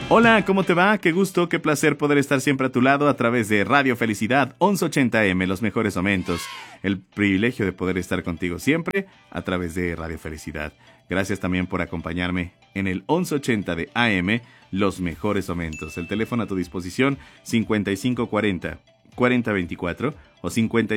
Hola, ¿cómo te va? Qué gusto, qué placer poder estar siempre a tu lado a través de Radio Felicidad 1180M, los mejores momentos. El privilegio de poder estar contigo siempre a través de Radio Felicidad. Gracias también por acompañarme en el 1180 de AM, los mejores momentos. El teléfono a tu disposición 5540-4024 o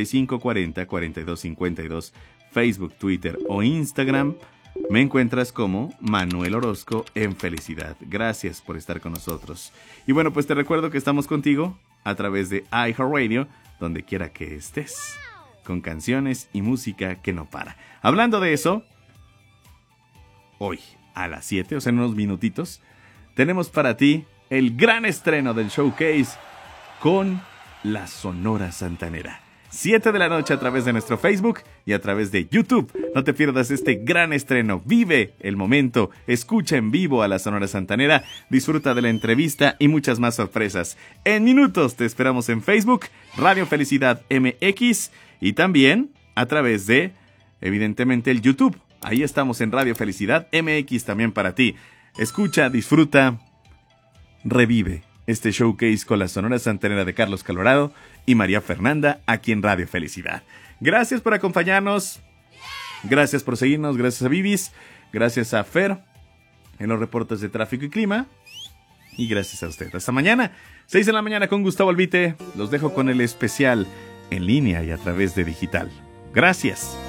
5540-4252. Facebook, Twitter o Instagram. Me encuentras como Manuel Orozco en Felicidad. Gracias por estar con nosotros. Y bueno, pues te recuerdo que estamos contigo a través de iHeartRadio, donde quiera que estés, con canciones y música que no para. Hablando de eso, hoy a las 7, o sea, en unos minutitos, tenemos para ti el gran estreno del Showcase con la Sonora Santanera. 7 de la noche a través de nuestro Facebook y a través de YouTube. No te pierdas este gran estreno. Vive el momento. Escucha en vivo a la Sonora Santanera. Disfruta de la entrevista y muchas más sorpresas. En minutos te esperamos en Facebook, Radio Felicidad MX y también a través de, evidentemente, el YouTube. Ahí estamos en Radio Felicidad MX también para ti. Escucha, disfruta, revive este showcase con la Sonora Santanera de Carlos Colorado y María Fernanda aquí en Radio Felicidad. Gracias por acompañarnos, gracias por seguirnos, gracias a Vivis, gracias a Fer en los reportes de tráfico y clima y gracias a usted. Hasta mañana, 6 de la mañana con Gustavo Albite. Los dejo con el especial en línea y a través de digital. Gracias.